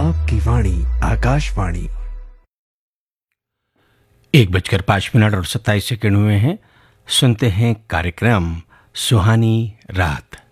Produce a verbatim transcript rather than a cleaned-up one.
आपकी वाणी आकाशवाणी। एक बजकर पाँच मिनट और सत्ताईस सेकंड हुए हैं। सुनते हैं कार्यक्रम सुहानी रात।